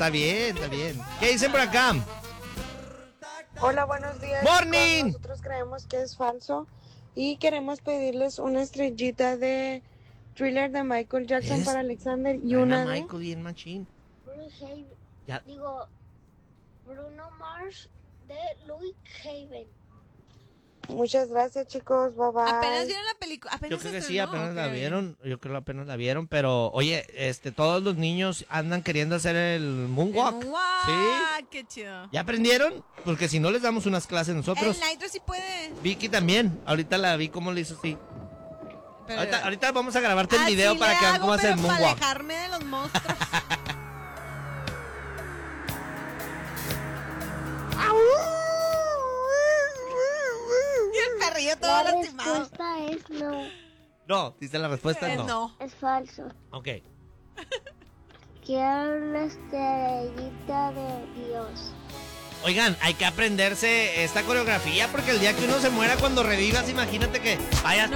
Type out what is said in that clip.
está bien, está bien. ¿Qué dicen por acá? Hola, buenos días. Morning. Nosotros creemos que es falso y queremos pedirles una estrellita de Thriller de Michael Jackson Es para Alexander y Buena una de... Michael y el Machine. Ya. Bruno Mars de Louis Haven. Muchas gracias, chicos. Bye bye. ¿Apenas vieron la película? Yo creo que sí, estrenó? apenas la Ok. vieron. Yo creo que apenas la vieron, pero oye, todos los niños andan queriendo hacer el moonwalk. Sí. Qué chido. ¿Ya aprendieron? Porque si no les damos unas clases nosotros. El Nitro sí puede. Vicky también. Ahorita la vi cómo le hizo así. Pero- Ahorita vamos a grabarte el Así video le para que vean hago, cómo hacer el pero para moonwalk. alejarme de los monstruos. Y el perrillo todo La lastimado. respuesta es no. No, dice la respuesta no. No. Es falso. Ok. Quiero una estrellita de Dios. Oigan, hay que aprenderse esta coreografía porque el día que uno se muera cuando revivas, imagínate que vayas